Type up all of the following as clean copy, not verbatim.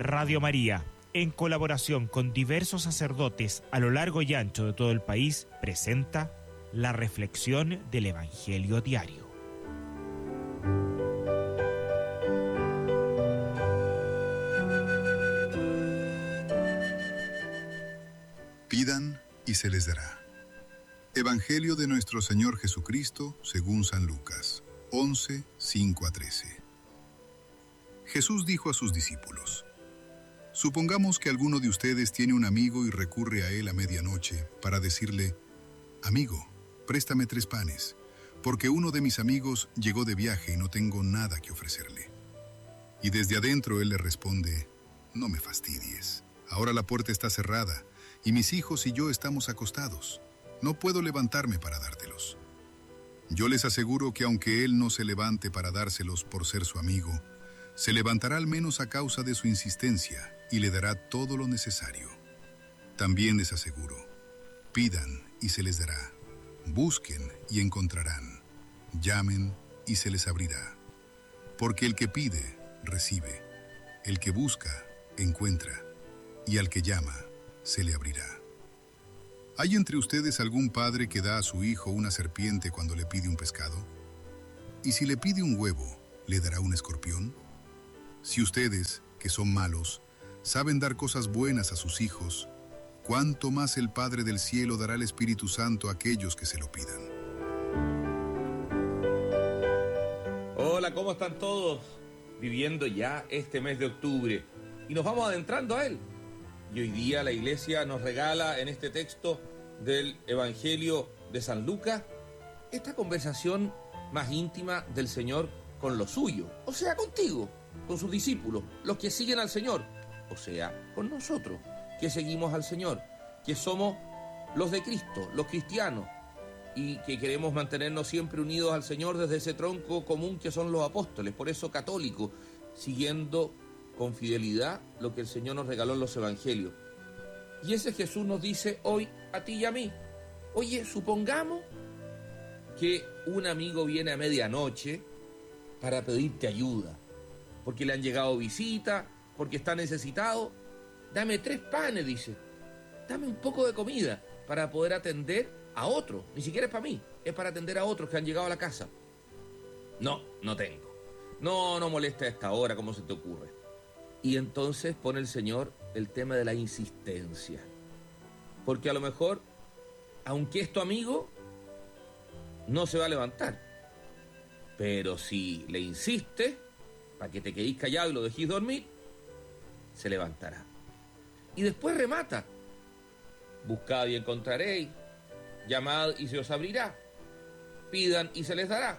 Radio María, en colaboración con diversos sacerdotes a lo largo y ancho de todo el país, presenta la reflexión del Evangelio diario. Pidan y se les dará. Evangelio de nuestro Señor Jesucristo según San Lucas, 11, 5-13. Jesús dijo a sus discípulos: supongamos que alguno de ustedes tiene un amigo y recurre a él a medianoche para decirle: amigo, préstame 3 panes, porque uno de mis amigos llegó de viaje y no tengo nada que ofrecerle. Y desde adentro él le responde: no me fastidies, ahora la puerta está cerrada y mis hijos y yo estamos acostados. No puedo levantarme para dártelos. Yo les aseguro que aunque él no se levante para dárselos por ser su amigo, se levantará al menos a causa de su insistencia y le dará todo lo necesario. También les aseguro, pidan y se les dará, busquen y encontrarán, llamen y se les abrirá. Porque el que pide, recibe, el que busca, encuentra, y al que llama, se le abrirá. ¿Hay entre ustedes algún padre que da a su hijo una serpiente cuando le pide un pescado? ¿Y si le pide un huevo, le dará un escorpión? Si ustedes, que son malos, saben dar cosas buenas a sus hijos, ¿cuánto más el Padre del cielo dará el Espíritu Santo a aquellos que se lo pidan? Hola, ¿cómo están todos? Viviendo ya este mes de octubre y nos vamos adentrando a él. Y hoy día la Iglesia nos regala en este texto del Evangelio de San Lucas esta conversación más íntima del Señor con los suyos, o sea, contigo, con sus discípulos, los que siguen al Señor, o sea, con nosotros, que seguimos al Señor, que somos los de Cristo, los cristianos, y que queremos mantenernos siempre unidos al Señor desde ese tronco común que son los apóstoles, por eso católicos, siguiendo con fidelidad lo que el Señor nos regaló en los evangelios. Y ese Jesús nos dice hoy a ti y a mí: oye, supongamos que un amigo viene a medianoche para pedirte ayuda, porque le han llegado visitas, porque está necesitado. Dame 3 panes, dice. Dame un poco de comida para poder atender a otros. Ni siquiera es para mí, es para atender a otros que han llegado a la casa. No tengo. No molesta a esta hora, ¿cómo se te ocurre? Y entonces pone el Señor el tema de la insistencia. Porque a lo mejor, aunque es tu amigo, no se va a levantar. Pero si le insistes, para que te quedéis callado y lo dejéis dormir, se levantará. Y después remata: buscad y encontraréis, llamad y se os abrirá, pidan y se les dará.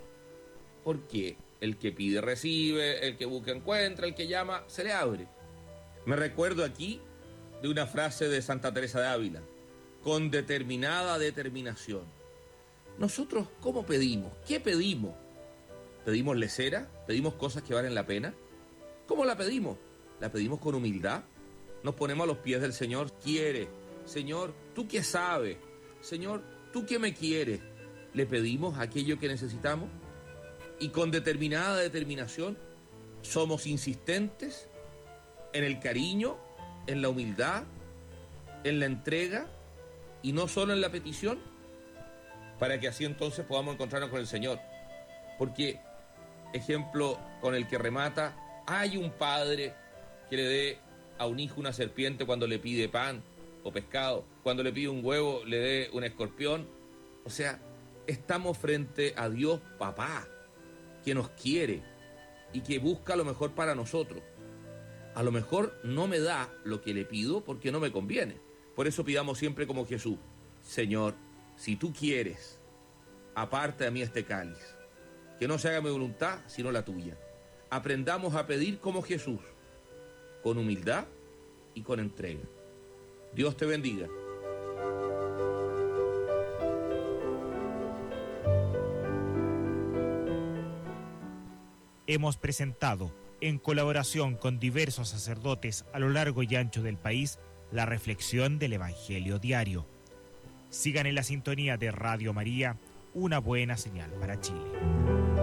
Porque el que pide recibe, el que busca encuentra, el que llama se le abre. Me recuerdo aquí de una frase de Santa Teresa de Ávila: con determinada determinación. Nosotros, ¿cómo pedimos? ¿Qué pedimos? ¿Pedimos lesera? ¿Pedimos cosas que valen la pena? ¿Cómo la pedimos? ¿La pedimos con humildad? Nos ponemos a los pies del Señor. Quiere, Señor, ¿tú qué sabes? Señor, ¿tú qué me quieres? ¿Le pedimos aquello que necesitamos? Y con determinada determinación somos insistentes en el cariño, en la humildad, en la entrega y no solo en la petición, para que así entonces podamos encontrarnos con el Señor. Porque, ejemplo con el que remata, hay un padre que le dé a un hijo una serpiente cuando le pide pan o pescado, cuando le pide un huevo le dé un escorpión. O sea, estamos frente a Dios Papá, que nos quiere y que busca lo mejor para nosotros. A lo mejor no me da lo que le pido porque no me conviene. Por eso pidamos siempre como Jesús: Señor, si tú quieres, aparta de mí este cáliz, que no se haga mi voluntad sino la tuya. Aprendamos a pedir como Jesús, con humildad y con entrega. Dios te bendiga. Hemos presentado, en colaboración con diversos sacerdotes a lo largo y ancho del país, la reflexión del Evangelio diario. Sigan en la sintonía de Radio María, una buena señal para Chile.